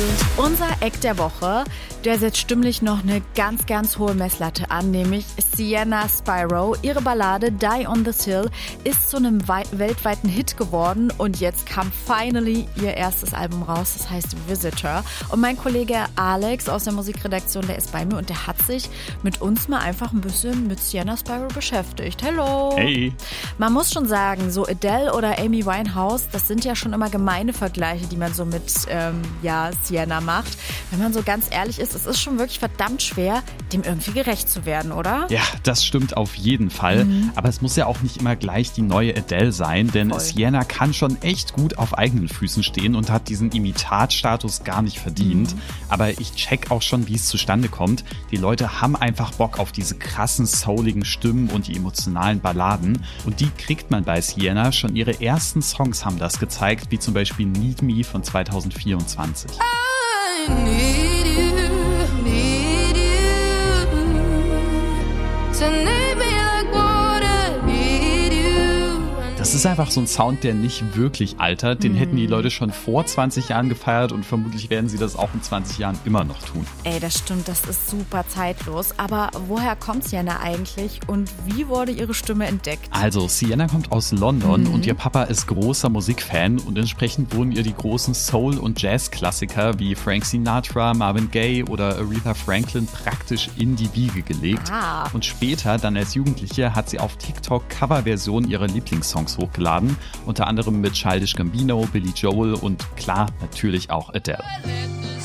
Unser Act der Woche, der setzt stimmlich noch eine ganz, ganz hohe Messlatte an, nämlich Sienna Spyro. Ihre Ballade Die on This Hill ist zu einem weltweiten Hit geworden und jetzt kam finally ihr erstes Album raus, das heißt Visitor. Und mein Kollege Alex aus der Musikredaktion, der ist bei mir und der hat sich mit uns mal einfach ein bisschen mit Sienna Spyro beschäftigt. Hello! Hey! Man muss schon sagen, so Adele oder Amy Winehouse, das sind ja schon immer gemeine Vergleiche, die man so mit Sienna macht. Wenn man so ganz ehrlich ist, es ist schon wirklich verdammt schwer, dem irgendwie gerecht zu werden, oder? Ja, das stimmt auf jeden Fall. Aber es muss ja auch nicht immer gleich die neue Adele sein, denn Sienna kann schon echt gut auf eigenen Füßen stehen und hat diesen Imitatstatus gar nicht verdient. Aber ich check auch schon, wie es zustande kommt. Die Leute haben einfach Bock auf diese krassen, souligen Stimmen und die emotionalen Balladen. Und die kriegt man bei Sienna. Schon ihre ersten Songs haben das gezeigt, wie zum Beispiel Need Me von 2024. I need you to need me like water, need you. Das ist einfach so ein Sound, der nicht wirklich altert. Den hätten die Leute schon vor 20 Jahren gefeiert und vermutlich werden sie das auch in 20 Jahren immer noch tun. Ey, das stimmt, das ist super zeitlos. Aber woher kommt Sienna eigentlich und wie wurde ihre Stimme entdeckt? Also, Sienna kommt aus London und ihr Papa ist großer Musikfan und entsprechend wurden ihr die großen Soul- und Jazz-Klassiker wie Frank Sinatra, Marvin Gaye oder Aretha Franklin praktisch in die Wiege gelegt. Und später, dann als Jugendliche, hat sie auf TikTok Coverversionen ihrer Lieblingssongs hochgeladen, unter anderem mit Childish Gambino, Billy Joel und klar, natürlich auch Adele.